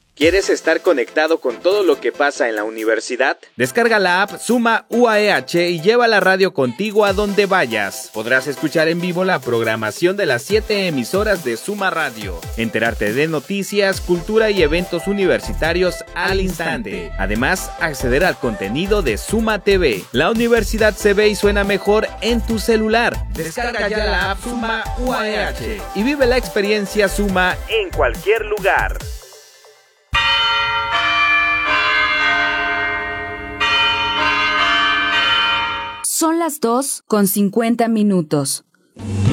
¿Quieres estar conectado con todo lo que pasa en la universidad? Descarga la app Suma UAEH y lleva la radio contigo a donde vayas. Podrás escuchar en vivo la programación de las 7 emisoras de Suma Radio, enterarte de noticias, cultura y eventos universitarios al instante. Además, acceder al contenido de Suma TV. La universidad se ve y suena mejor en tu celular. Descarga ya la app Suma UAEH y vive la experiencia Suma en cualquier lugar. Son las 2:50.